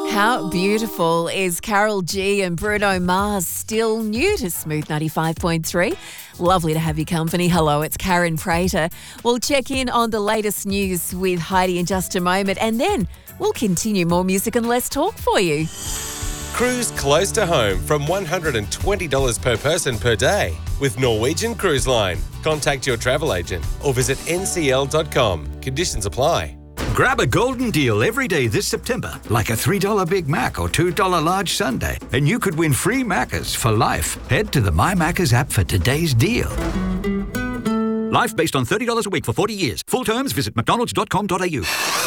How beautiful is Carol G and Bruno Mars, still new to Smooth 95.3. Lovely to have your company. Hello, it's Karen Prater. We'll check in on the latest news with Heidi in just a moment, and then we'll continue more music and less talk for you. Cruise close to home from $120 per person per day with Norwegian Cruise Line. Contact your travel agent or visit ncl.com. Conditions apply. Grab a golden deal every day this September, like a $3 Big Mac or $2 large sundae, and you could win free Maccas for life. Head to the My Maccas app for today's deal. Life based on $30 a week for 40 years. Full terms, visit mcdonalds.com.au.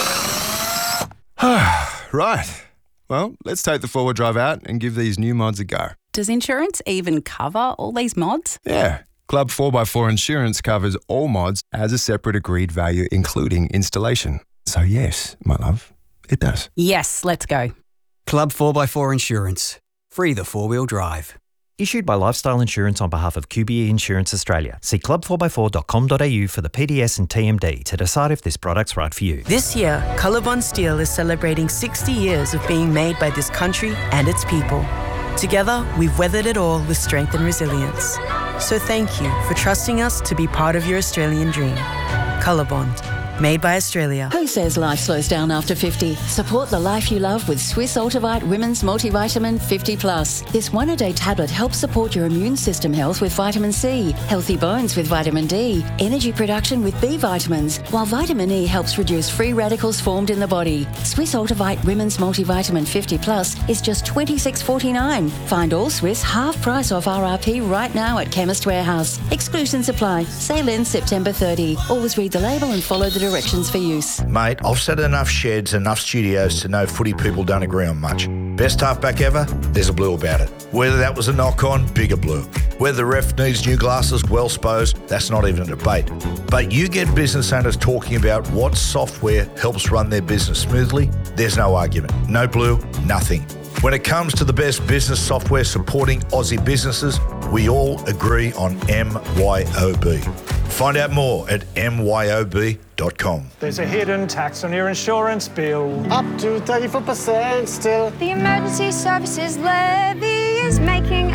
Right. Well, let's take the four-wheel drive out and give these new mods a go. Does insurance even cover all these mods? Yeah. Club 4x4 Insurance covers all mods as a separate agreed value, including installation. So yes, my love, it does. Yes, let's go. Club 4x4 Insurance. Free the four-wheel drive. Issued by Lifestyle Insurance on behalf of QBE Insurance Australia. See club4x4.com.au for the PDS and TMD to decide if this product's right for you. This year, Colorbond Steel is celebrating 60 years of being made by this country and its people. Together, we've weathered it all with strength and resilience. So thank you for trusting us to be part of your Australian dream. Colorbond. Made by Australia. Who says life slows down after 50? Support the life you love with Swiss Ultivite Women's Multivitamin 50 Plus. This one-a-day tablet helps support your immune system health with vitamin C, healthy bones with vitamin D, energy production with B vitamins, while vitamin E helps reduce free radicals formed in the body. Swiss Ultivite Women's Multivitamin 50 Plus is just $26.49. Find all Swiss half price off RRP right now at Chemist Warehouse. Exclusions apply. Sale ends September 30. Always read the label and follow the directions for use. Mate, I've set enough sheds, enough studios to know footy people don't agree on much. Best halfback ever? There's a blue about it. Whether that was a knock-on, bigger blue. Whether the ref needs new glasses, well supposed, that's not even a debate. But you get business owners talking about what software helps run their business smoothly, there's no argument. No blue, nothing. When it comes to the best business software supporting Aussie businesses, we all agree on MYOB. Find out more at myob.com. There's a hidden tax on your insurance bill. Up to 34% still. The emergency services levy is making